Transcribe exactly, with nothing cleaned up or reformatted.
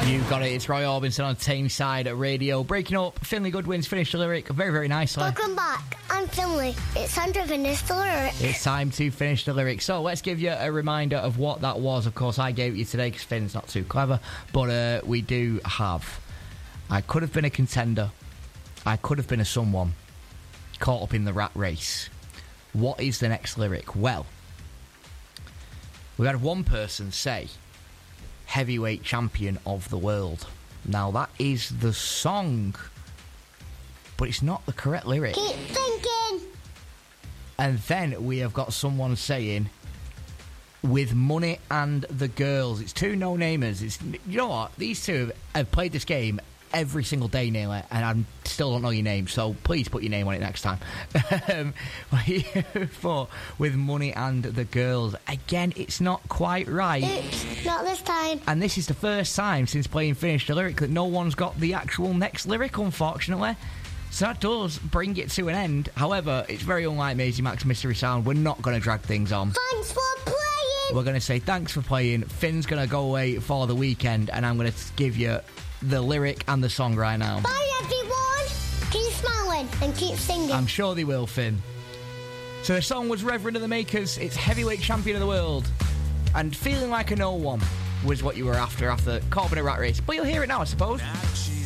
You've got it. It's Roy Orbison on Tameside Radio. Breaking up, Finlay Goodwin's finished the lyric very, very nicely. Welcome back. I'm Finlay. It's time to finish the lyric. It's time to finish the lyric. So let's give you a reminder of what that was. Of course, I gave it you today because Finn's not too clever. But uh, we do have... I could have been a contender. I could have been a someone caught up in the rat race. What is the next lyric? Well, we had one person say heavyweight champion of the world. Now that is the song, but it's not the correct lyric. Keep thinking. And then we have got someone saying with money and the girls. It's two no-namers. It's, you know what? These two have, have played this game every single day nearly, and I still don't know your name, so please put your name on it next time. um, for with money and the girls. Again, it's not quite right. Oops, not this time. And this is the first time since playing Finish the Lyric that no one's got the actual next lyric, unfortunately. So that does bring it to an end. However, it's very unlike Maisie Mac's Mystery Sound. We're not going to drag things on. Thanks for playing. We're going to say thanks for playing. Finn's going to go away for the weekend, and I'm going to give you the lyric and the song right now. Bye, everyone. Keep smiling and keep singing. I'm sure they will, Finn. So the song was Reverend of the Makers. It's heavyweight champion of the world. And feeling like a no one was what you were after after caught up in a rat race. But you'll hear it now, I suppose.